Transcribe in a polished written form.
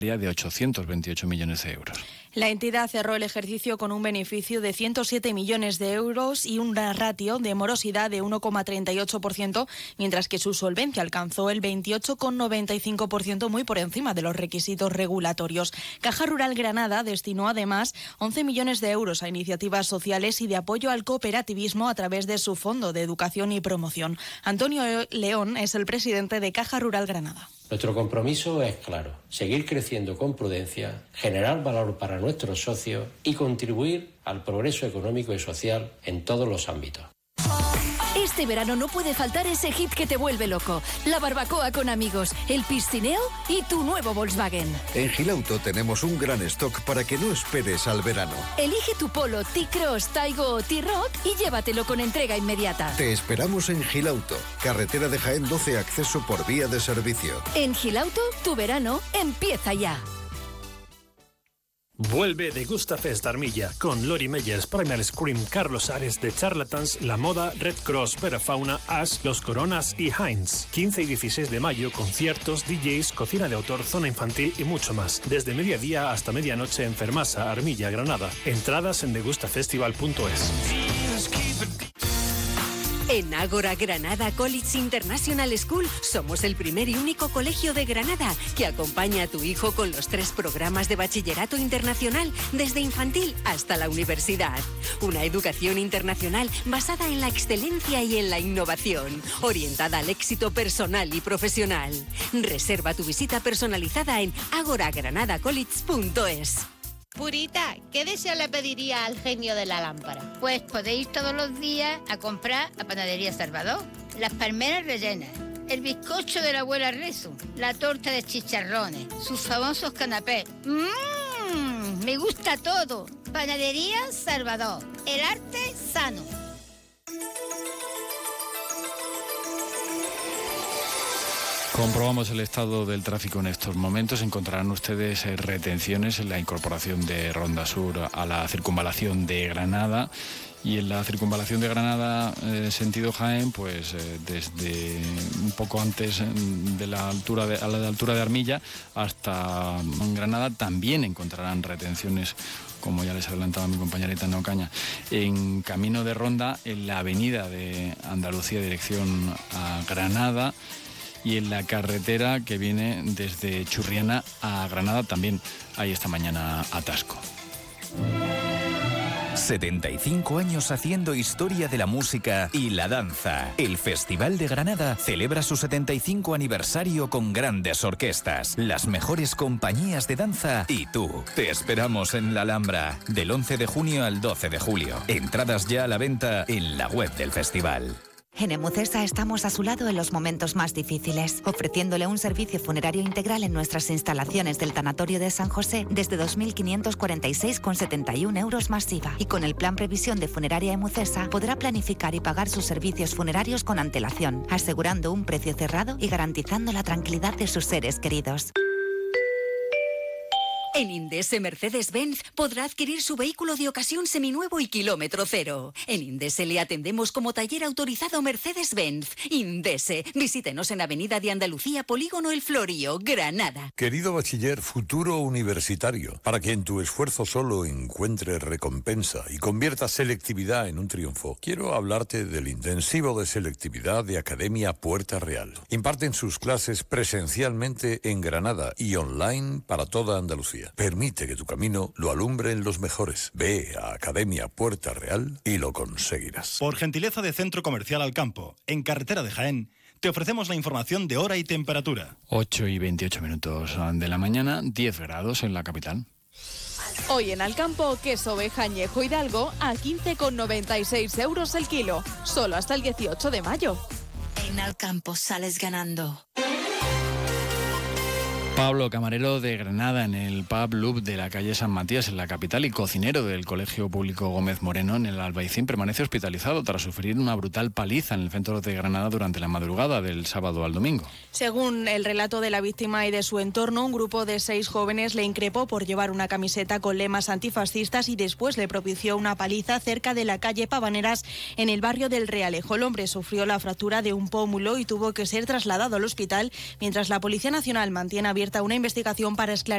de 828 millones de euros. La entidad cerró el ejercicio con un beneficio de 107 millones de euros y una ratio de morosidad de 1,38%, mientras que su solvencia alcanzó el 28,95%, muy por encima de los requisitos regulatorios. Caja Rural Granada destinó además 11 millones de euros a iniciativas sociales y de apoyo al cooperativismo a través de su Fondo de Educación y Promoción. Antonio León es el presidente de Caja Rural Granada. Nuestro compromiso es claro: seguir creciendo con prudencia, generar valor para nuestros socios y contribuir al progreso económico y social en todos los ámbitos. Este verano no puede faltar ese hit que te vuelve loco. La barbacoa con amigos, el piscineo y tu nuevo Volkswagen. En Gilauto tenemos un gran stock para que no esperes al verano. Elige tu Polo, T-Cross, Taigo o T-Rock y llévatelo con entrega inmediata. Te esperamos en Gilauto, carretera de Jaén 12, acceso por vía de servicio. En Gilauto, tu verano empieza ya. Vuelve Degustafest Armilla con Lori Meyers, Primal Scream, Carlos Ares, The Charlatans, La Moda, Red Cross, Verafauna, Ash, Los Coronas y Heinz. 15 y 16 de mayo, conciertos, DJs, cocina de autor, zona infantil y mucho más. Desde mediodía hasta medianoche en Fermasa, Armilla, Granada. Entradas en degustafestival.es. En Ágora Granada College International School somos el primer y único colegio de Granada que acompaña a tu hijo con los 3 programas de bachillerato internacional desde infantil hasta la universidad. Una educación internacional basada en la excelencia y en la innovación, orientada al éxito personal y profesional. Reserva tu visita personalizada en agoragranadacollege.es. Purita, ¿qué deseo le pediría al genio de la lámpara? Pues podéis ir todos los días a comprar a Panadería Salvador las palmeras rellenas, el bizcocho de la abuela Rezo, la torta de chicharrones, sus famosos canapés. Me gusta todo. Panadería Salvador, el arte sano. Comprobamos el estado del tráfico en estos momentos. Encontrarán ustedes retenciones en la incorporación de Ronda Sur a la circunvalación de Granada. Y en la circunvalación de Granada, sentido Jaén, pues desde un poco antes de la altura a la altura de Armilla hasta Granada también encontrarán retenciones, como ya les adelantaba mi compañerita en Ocaña. En camino de Ronda, en la avenida de Andalucía, dirección a Granada. Y en la carretera que viene desde Churriana a Granada también hay esta mañana atasco. 75 años haciendo historia de la música y la danza. El Festival de Granada celebra su 75 aniversario con grandes orquestas, las mejores compañías de danza y tú. Te esperamos en la Alhambra del 11 de junio al 12 de julio. Entradas ya a la venta en la web del festival. En Emucesa estamos a su lado en los momentos más difíciles, ofreciéndole un servicio funerario integral en nuestras instalaciones del Tanatorio de San José desde 2.546,71 euros más IVA. Y con el plan Previsión de Funeraria Emucesa podrá planificar y pagar sus servicios funerarios con antelación, asegurando un precio cerrado y garantizando la tranquilidad de sus seres queridos. En Indese Mercedes-Benz podrá adquirir su vehículo de ocasión seminuevo y kilómetro cero. En Indese le atendemos como taller autorizado Mercedes-Benz. Indese, visítenos en Avenida de Andalucía, Polígono El Florío, Granada. Querido bachiller, futuro universitario, para que en tu esfuerzo solo encuentres recompensa y conviertas selectividad en un triunfo, quiero hablarte del intensivo de selectividad de Academia Puerta Real. Imparten sus clases presencialmente en Granada y online para toda Andalucía. Permite que tu camino lo alumbren los mejores. Ve a Academia Puerta Real y lo conseguirás. Por gentileza de Centro Comercial Alcampo, en carretera de Jaén, te ofrecemos la información de hora y temperatura. 8 y 28 minutos de la mañana, 10 grados en la capital. Hoy en Alcampo, queso oveja añejo Hidalgo a 15,96 euros el kilo, solo hasta el 18 de mayo. En Alcampo sales ganando. Pablo, camarero de Granada en el pub Loop de la calle San Matías en la capital y cocinero del Colegio Público Gómez Moreno en el Albaicín, permanece hospitalizado tras sufrir una brutal paliza en el centro de Granada durante la madrugada del sábado al domingo. Según el relato de la víctima y de su entorno, un grupo de 6 jóvenes le increpó por llevar una camiseta con lemas antifascistas y después le propició una paliza cerca de la calle Pavaneras en el barrio del Realejo. El hombre sufrió la fractura de un pómulo y tuvo que ser trasladado al hospital, mientras la Policía Nacional mantiene abierta una investigación para esclarecer